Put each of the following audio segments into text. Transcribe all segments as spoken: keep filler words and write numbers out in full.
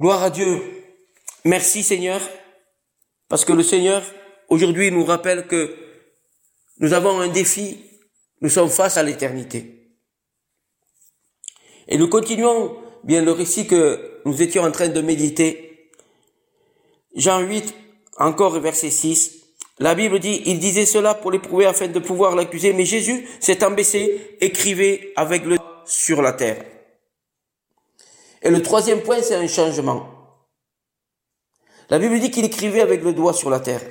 Gloire à Dieu. Merci Seigneur, parce que le Seigneur, aujourd'hui, nous rappelle que nous avons un défi, nous sommes face à l'éternité. Et nous continuons bien le récit que nous étions en train de méditer. Jean huit, encore verset six. La Bible dit, il disait cela pour l'éprouver afin de pouvoir l'accuser, mais Jésus s'étant baissé, écrivait avec le doigt sur la terre. Et le troisième point, c'est un changement. La Bible dit qu'il écrivait avec le doigt sur la terre.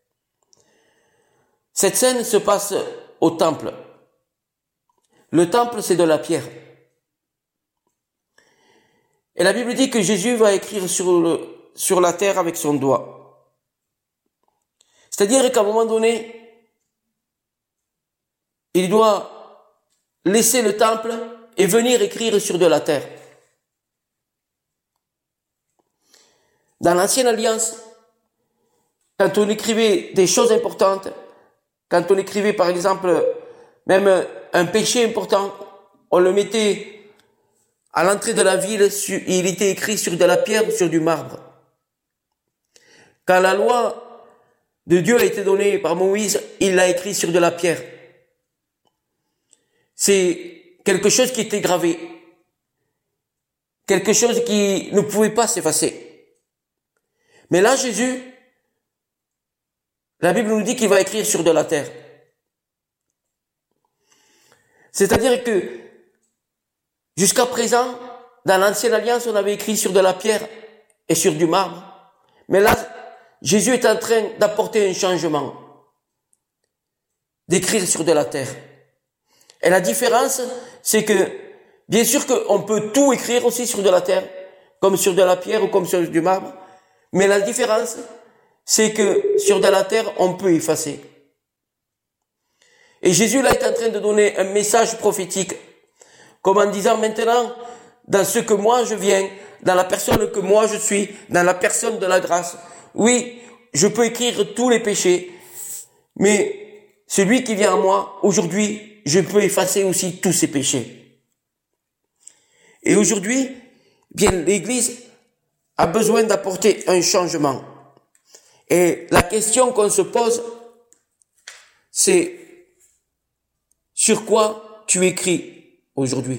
Cette scène se passe au temple. Le temple, c'est de la pierre. Et la Bible dit que Jésus va écrire sur, le, sur la terre avec son doigt. C'est-à-dire qu'à un moment donné, il doit laisser le temple et venir écrire sur de la terre. Dans l'Ancienne Alliance, quand on écrivait des choses importantes, quand on écrivait par exemple même un péché important, on le mettait à l'entrée de la ville, il était écrit sur de la pierre ou sur du marbre. Quand la loi de Dieu a été donnée par Moïse, il l'a écrit sur de la pierre. C'est quelque chose qui était gravé. Quelque chose qui ne pouvait pas s'effacer. Mais là, Jésus, la Bible nous dit qu'il va écrire sur de la terre. C'est-à-dire que, jusqu'à présent, dans l'Ancienne Alliance, on avait écrit sur de la pierre et sur du marbre. Mais là, Jésus est en train d'apporter un changement, d'écrire sur de la terre. Et la différence, c'est que, bien sûr qu'on peut tout écrire aussi sur de la terre, comme sur de la pierre ou comme sur du marbre, mais la différence, c'est que sur de la terre, on peut effacer. Et Jésus là est en train de donner un message prophétique, comme en disant maintenant, dans ce que moi je viens, dans la personne que moi je suis, dans la personne de la grâce, oui, je peux écrire tous les péchés, mais celui qui vient à moi, aujourd'hui, je peux effacer aussi tous ces péchés. Et aujourd'hui, bien, l'Église a besoin d'apporter un changement. Et la question qu'on se pose, c'est sur quoi tu écris aujourd'hui?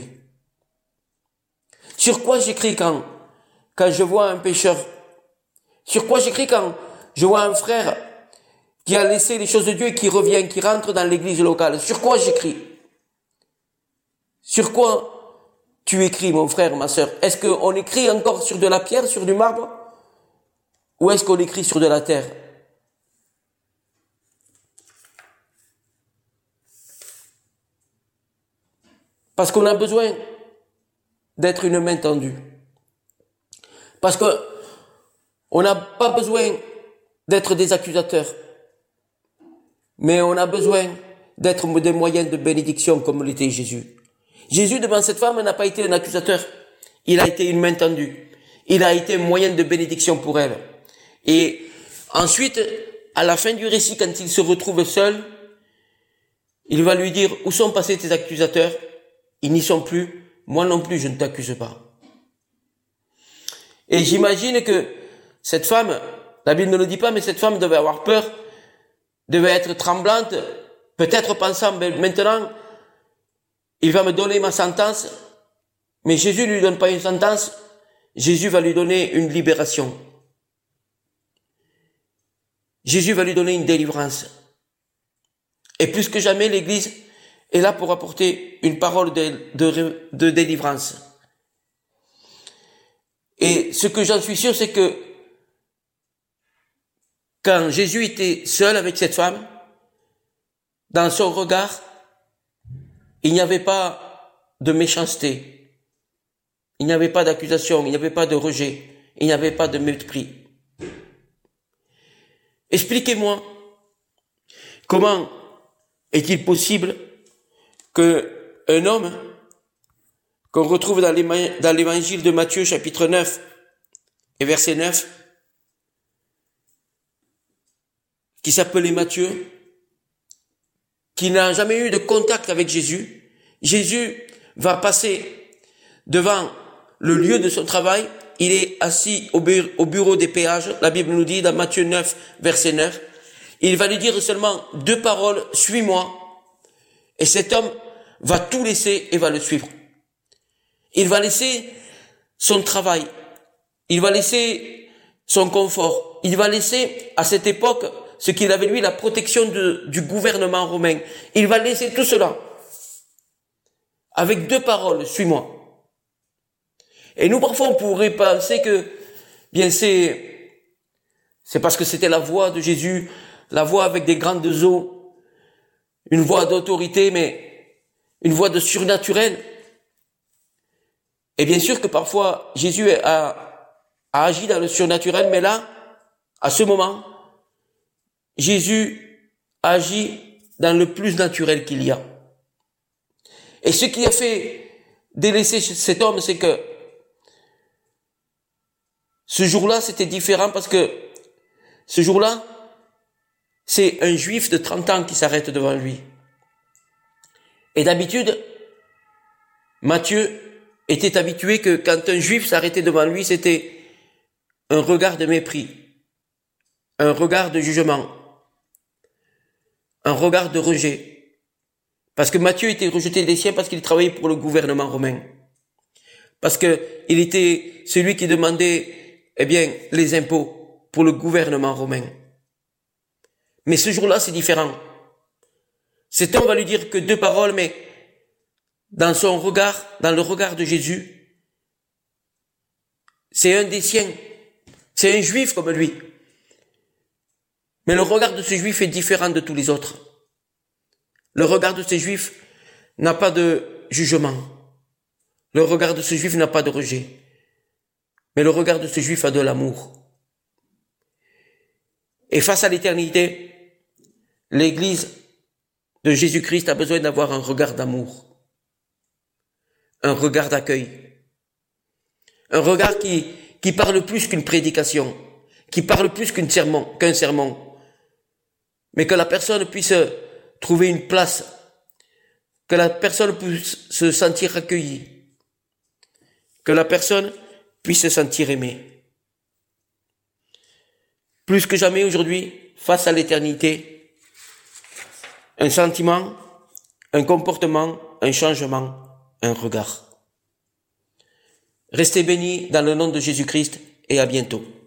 Sur quoi j'écris quand, quand je vois un pécheur? Sur quoi j'écris quand je vois un frère qui a laissé les choses de Dieu et qui revient, qui rentre dans l'église locale? Sur quoi j'écris? Sur quoi tu écris, mon frère, ma sœur? Est-ce qu'on écrit encore sur de la pierre, sur du marbre? Ou est-ce qu'on écrit sur de la terre? Parce qu'on a besoin d'être une main tendue. Parce que on n'a pas besoin d'être des accusateurs, mais on a besoin d'être des moyens de bénédiction comme l'était Jésus. Jésus, devant cette femme, n'a pas été un accusateur. Il a été une main tendue. Il a été un moyen de bénédiction pour elle. Et ensuite, à la fin du récit, quand il se retrouve seul, il va lui dire, où sont passés tes accusateurs? Ils n'y sont plus. Moi non plus, je ne t'accuse pas. Et j'imagine que cette femme, la Bible ne le dit pas, mais cette femme devait avoir peur, devait être tremblante, peut-être pensant, ben, maintenant, il va me donner ma sentence, mais Jésus ne lui donne pas une sentence, Jésus va lui donner une libération. Jésus va lui donner une délivrance. Et plus que jamais, l'Église est là pour apporter une parole de, de, de délivrance. Et ce que j'en suis sûr, c'est que quand Jésus était seul avec cette femme, dans son regard, il n'y avait pas de méchanceté, il n'y avait pas d'accusation, il n'y avait pas de rejet, il n'y avait pas de mépris. Expliquez-moi, comment est-il possible qu'un homme qu'on retrouve dans l'évangile de Matthieu chapitre neuf et verset neuf, qui s'appelait Matthieu, qui n'a jamais eu de contact avec Jésus, Jésus va passer devant le lieu de son travail, il est assis au bureau, au bureau des péages. La Bible nous dit dans Matthieu neuf, verset neuf, il va lui dire seulement deux paroles, suis-moi. Et cet homme va tout laisser et va le suivre. Il va laisser son travail. Il va laisser son confort. Il va laisser, à cette époque, ce qu'il avait lui, la protection de, du gouvernement romain. Il va laisser tout cela. Avec deux paroles, suis-moi. Et nous, parfois, on pourrait penser que, bien, c'est, c'est parce que c'était la voix de Jésus, la voix avec des grandes eaux, une voix d'autorité, mais une voix de surnaturel. Et bien sûr que parfois, Jésus a, a agi dans le surnaturel, mais là, à ce moment, Jésus agit dans le plus naturel qu'il y a. Et ce qui a fait délaisser cet homme, c'est que ce jour-là, c'était différent parce que ce jour-là, c'est un juif de trente ans qui s'arrête devant lui. Et d'habitude, Matthieu était habitué que quand un juif s'arrêtait devant lui, c'était un regard de mépris, un regard de jugement, un regard de rejet. Parce que Matthieu était rejeté des siens parce qu'il travaillait pour le gouvernement romain. Parce que il était celui qui demandait, eh bien, les impôts pour le gouvernement romain. Mais ce jour-là, c'est différent. Cet homme va lui dire que deux paroles, mais dans son regard, dans le regard de Jésus, c'est un des siens. C'est un juif comme lui. Mais le regard de ce juif est différent de tous les autres. Le regard de ce juif n'a pas de jugement. Le regard de ce juif n'a pas de rejet. Mais le regard de ce juif a de l'amour. Et face à l'éternité, l'Église de Jésus-Christ a besoin d'avoir un regard d'amour. Un regard d'accueil. Un regard qui, qui parle plus qu'une prédication, qui parle plus qu'un sermon, qu'un sermon. Mais que la personne puisse trouver une place, que la personne puisse se sentir accueillie, que la personne puisse se sentir aimée. Plus que jamais aujourd'hui, face à l'éternité, un sentiment, un comportement, un changement, un regard. Restez bénis dans le nom de Jésus-Christ et à bientôt.